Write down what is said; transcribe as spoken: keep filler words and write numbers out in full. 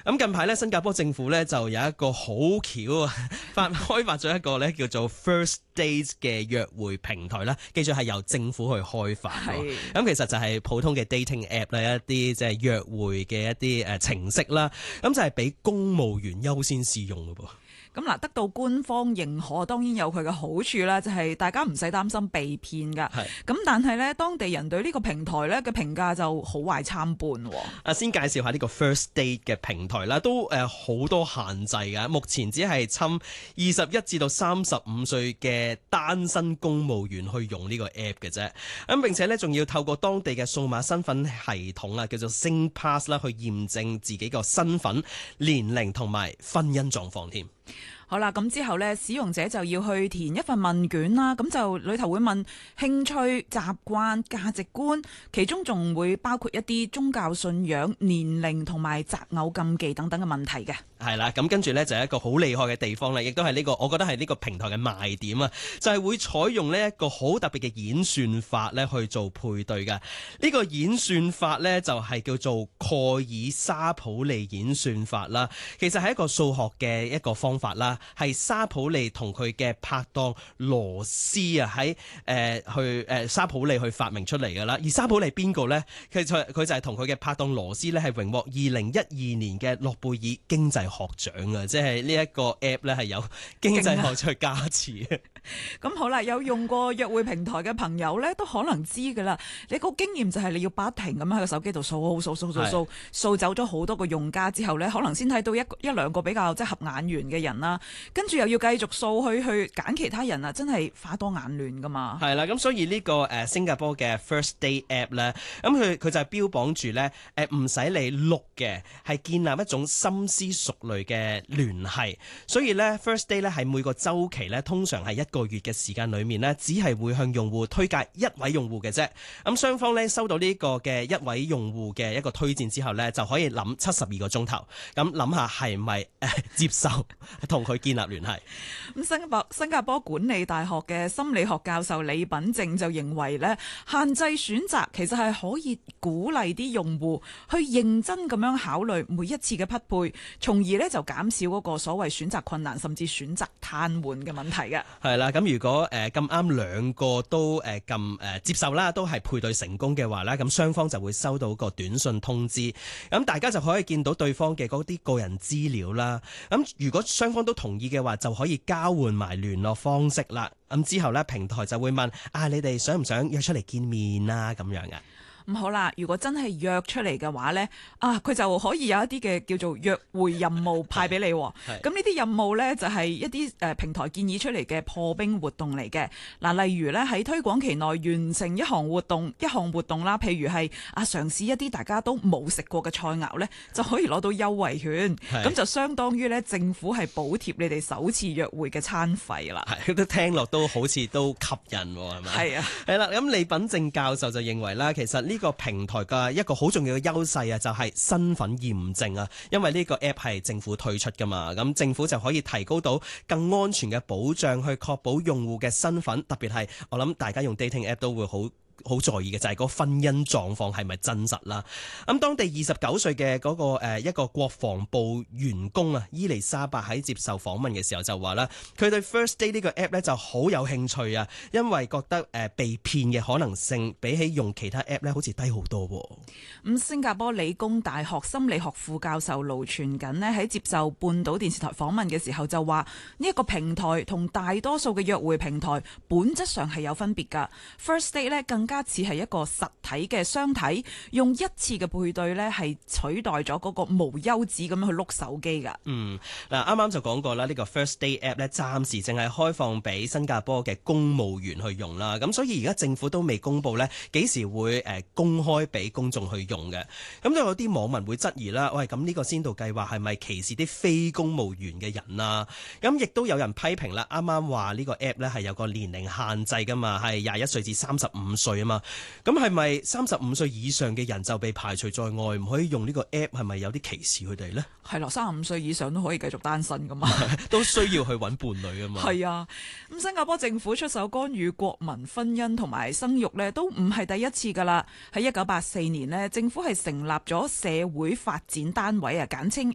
咁近排咧，新加坡政府咧就有一個好巧啊，發開發咗一個咧叫做 First Date 嘅約會平台啦。記住係由政府去開發喎。咁其實就係普通嘅 dating app 啦，一啲即係約會嘅一啲誒程式啦。咁就係俾公務員優先試用嘅噃。 咁嗱，得到官方認可，當然有佢嘅好處啦，就係、是、大家唔使擔心被騙㗎。咁但係咧，當地人對呢個平台咧嘅評價就好壞參半。啊， 先介紹下呢個 First Date 嘅平台啦，都誒好多限制㗎。目前只係侵二十一至到三十五歲嘅單身公務員去用呢個 app 嘅啫。咁並且咧，仲要透過當地嘅數碼身份系統啊，叫做 SingPass 啦，去驗證自己個身份、年齡同埋婚姻狀況添。 好啦，咁之後呢，使用者就要去填一份問卷啦，咁就裏頭會問興趣、習慣、價值觀，其中仲會包括一啲宗教信仰、年齡同埋擇偶禁忌等等嘅問題嘅。 係啦，咁跟住呢，就係一個好厲害嘅地方啦，亦都係呢個我覺得係呢個平台嘅賣點啊，就係會採用呢一個好特別嘅演算法呢去做配對嘅。呢個演算法呢，就係叫做蓋爾沙普利演算法啦，其實係一個數學嘅一個方法啦。係沙普利同佢嘅拍檔羅斯啊，喺誒去誒沙普利去發明出嚟噶啦。而沙普利邊個呢？佢就佢就係同佢嘅拍檔羅斯呢，係榮獲二零一二年嘅諾貝爾經濟學獎啊！即係呢一個 app 呢，係有經濟學去加持嘅。 咁好啦，有用過約會平台嘅朋友呢，都可能知噶啦。你個經驗就係你要不停咁喺個手機度掃掃掃掃掃掃走咗好多個用家之後呢，可能先睇到一一兩個比較即係合眼緣嘅人啦。跟住又要繼續掃去去揀其他人啊，真係花多眼亂噶嘛。係啦，咁所以呢個誒新加坡嘅 First Date App 咧，咁佢佢就係標榜住咧誒唔使你碌嘅，係建立一種深思熟慮嘅聯繫。所以咧 First Date 咧係每個週期咧通常係一個月嘅時間裡面咧，只係會向用戶推介一位用戶嘅啫。咁雙方咧收到呢個嘅一位用戶嘅一個推薦之後咧，就可以諗七十二個鐘頭，咁諗下係咪誒接受同佢建立聯繫。 咁新加坡新加坡管理大學嘅心理學教授李品正就認為咧，限制選擇其實係可以鼓勵啲用戶去認真咁樣考慮每一次嘅匹配，從而咧就減少嗰個所謂選擇困難甚至選擇癱瘓嘅問題嘅。係啦，咁如果誒咁啱兩個都誒咁誒接受啦，都係配對成功嘅話咧，咁雙方就會收到個短信通知，咁大家就可以見到對方嘅嗰啲個人資料啦。咁如果雙方都同意嘅話，就可以交換埋聯絡方式啦。咁之後咧，平台就會問啊，你哋想唔想約出嚟見面啊？咁樣嘅。 咁好啦，如果真係約出嚟嘅話呢，啊佢就可以有一啲嘅叫做約會任務派俾你。咁呢啲任務呢，就係一啲誒平台建議出嚟嘅破冰活動嚟嘅。嗱，例如呢，喺推廣期內完成一項活動，一項活動啦，譬如係啊嘗試一啲大家都冇食過嘅菜餚呢，就可以攞到優惠券。咁就相當於呢，政府係補貼你哋首次約會嘅餐費啦。 係，都聽落都好似都吸引喎，係咪？係啊。係啦，咁李品正教授就認為啦，其實呢個平台嘅一個好重要嘅優勢啊，就係身份驗證啊，因為呢個 app 係政府推出噶嘛，咁政府就可以提高到更安全嘅保障，去確保用戶嘅身份，特別係我諗大家用 dating app 都會好好在意嘅就係個婚姻狀況係咪真實啦。咁當地二十九歲嘅嗰個誒一個國防部員工啊，伊麗莎白喺接受訪問嘅時候就話啦，佢對 First Date 呢個 app 咧就好有興趣啊，因為覺得誒被騙嘅可能性比起用其他 app 咧好似低好多。 咁新加坡理工大學心理學副教授盧傳錦咧喺接受半島電視台訪問嘅時候就話，呢一個平台同大多數嘅約會平台本質上係有分別㗎。First Date 咧更加似係一個實體嘅相睇，用一次嘅配對呢係取代咗嗰個無休止咁樣去碌手機噶。嗯， 嗱啱啱就講過啦，呢個 First Date App 呢暫時淨係開放俾新加坡嘅公務員去用啦。咁所以而家政府都未公布呢幾時會誒公開俾公眾去用嘅。咁都有啲網民會質疑啦，喂，咁呢個先導計劃係咪歧視啲非公務員嘅人啊？咁亦都有人批評啦，啱啱話呢個 App 呢係有個年齡限制噶嘛，係廿一歲至三十五歲啊嘛。咁係咪三十五歲以上嘅人就被排除在外，唔可以用呢個 app？ 係咪有啲歧視佢哋呢？ 係咯，三十五歲以上都可以繼續單身噶嘛， 都需要去揾伴侶噶嘛。 係啊，咁新加坡政府出手干預國民婚姻同埋生育呢，都唔係第一次噶啦。喺一九八四年呢，政府係成立咗社會發展單位啊，簡稱